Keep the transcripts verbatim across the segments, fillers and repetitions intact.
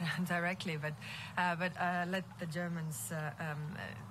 directly, but uh, but uh, let the Germans uh, um,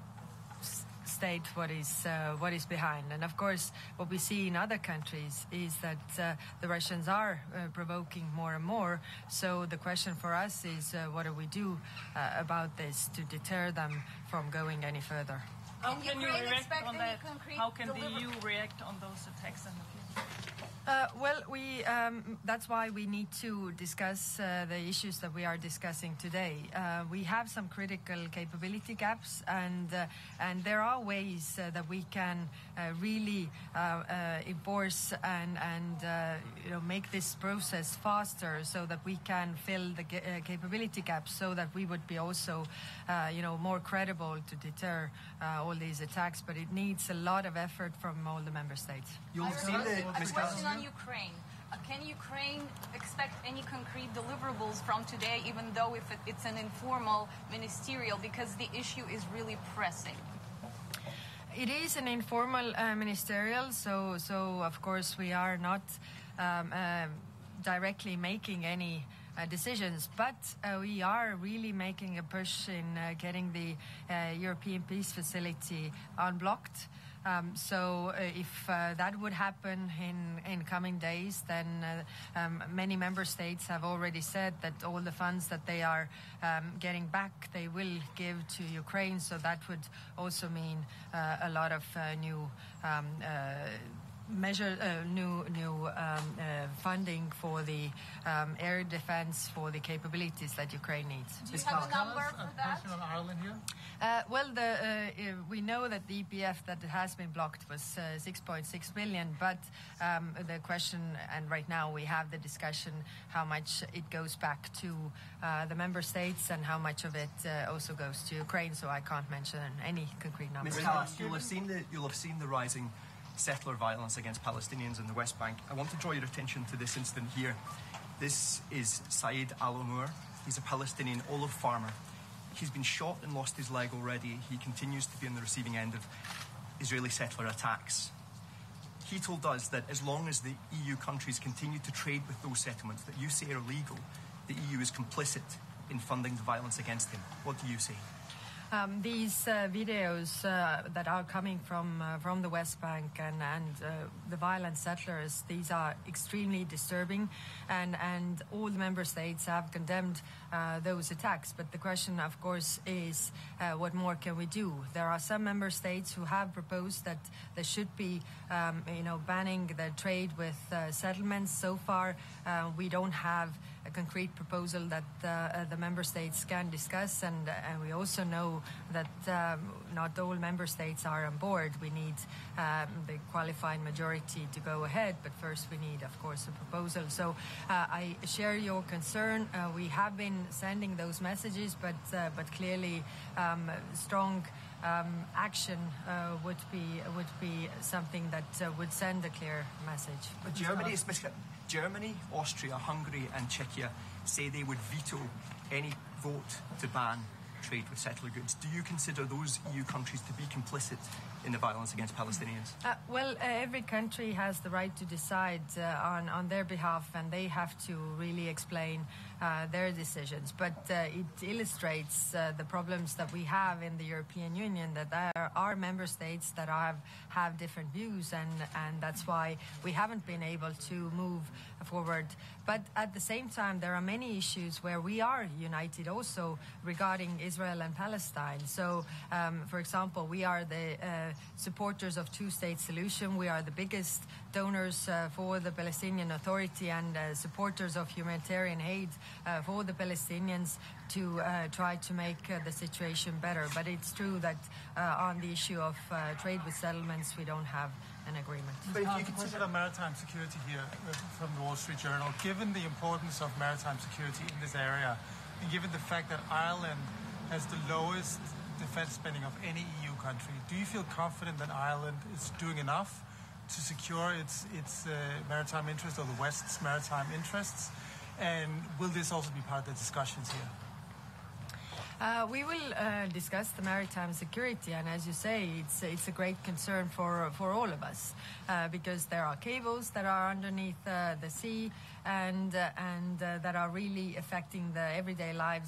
state what is uh, what is behind. And of course, what we see in other countries is that uh, the Russians are uh, provoking more and more. So the question for us is, uh, what do we do uh, about this to deter them from going any further? How can you react on that? How can the E U deliver- react on those attacks in the future? Uh, well, we um, that's why we need to discuss uh, the issues that we are discussing today. Uh, we have some critical capability gaps, and uh, and there are ways uh, that we can uh, really uh, uh, enforce and and uh, you know make this process faster, so that we can fill the ga- uh, capability gaps, so that we would be also uh, you know more credible to deter uh, all these attacks. But it needs a lot of effort from all the member states. You'll see the A question on Ukraine. Uh, can Ukraine expect any concrete deliverables from today, even though if it, it's an informal ministerial, because the issue is really pressing? It is an informal uh, ministerial, so so of course we are not um, uh, directly making any uh, decisions, but uh, we are really making a push in uh, getting the uh, European Peace Facility unblocked. Um, so uh, if uh, that would happen in, in coming days, then uh, um, many member states have already said that all the funds that they are um, getting back, they will give to Ukraine. So that would also mean uh, a lot of uh, new um, uh, measure uh, new new um, uh, funding for the um, air defense, for the capabilities that Ukraine needs. Do you have a number for that? On Ireland here? Uh, well, the, uh, we know that the E P F that has been blocked was uh, six point six billion, but um, the question, and right now we have the discussion, how much it goes back to uh, the member states and how much of it uh, also goes to Ukraine. So I can't mention any concrete number. Miz Callas, you'll have seen the you'll have seen the rising settler violence against Palestinians in the West Bank. I want to draw your attention to this incident here. This is Saeed Al-Amour. He's a Palestinian olive farmer. He's been shot and lost his leg already. He continues to be on the receiving end of Israeli settler attacks. He told us that as long as the E U countries continue to trade with those settlements that you say are illegal, the E U is complicit in funding the violence against him. What do you say? Um, these uh, videos uh, that are coming from uh, from the West Bank and and uh, the violent settlers, these are extremely disturbing, and and all the member states have condemned uh, those attacks. But the question, of course, is uh, what more can we do? There are some member states who have proposed that there should be, um, you know, banning the trade with uh, settlements. So far, uh, we don't have a concrete proposal that uh, the member states can discuss, and, and we also know that um, not all member states are on board. We need um, the qualified majority to go ahead, but first we need, of course, a proposal. So uh, I share your concern. Uh, we have been sending those messages, but uh, but clearly um, strong um, action uh, would be would be something that uh, would send a clear message. But Germany is mis- Germany, Austria, Hungary and Czechia say they would veto any vote to ban trade with settler goods. Do you consider those E U countries to be complicit in the violence against Palestinians? Uh, well, uh, every country has the right to decide uh, on, on their behalf, and they have to really explain uh, their decisions. But uh, it illustrates uh, the problems that we have in the European Union, that there are member states that have, have different views, and, and that's why we haven't been able to move forward. But at the same time, there are many issues where we are united also regarding Israel and Palestine. So, um, for example, we are the uh, supporters of two-state solution. We are the biggest donors uh, for the Palestinian Authority and uh, supporters of humanitarian aid uh, for the Palestinians to uh, try to make uh, the situation better. But it's true that uh, on the issue of uh, trade with settlements, we don't have an agreement. But if you consider maritime security here uh, from the Wall Street Journal, given the importance of maritime security in this area, and given the fact that Ireland has the lowest defense spending of any E U country, do you feel confident that Ireland is doing enough to secure its its uh, maritime interests, or the West's maritime interests? And will this also be part of the discussions here? Uh, we will uh, discuss the maritime security, and as you say, it's it's a great concern for for all of us uh, because there are cables that are underneath uh, the sea and uh, and uh, that are really affecting the everyday lives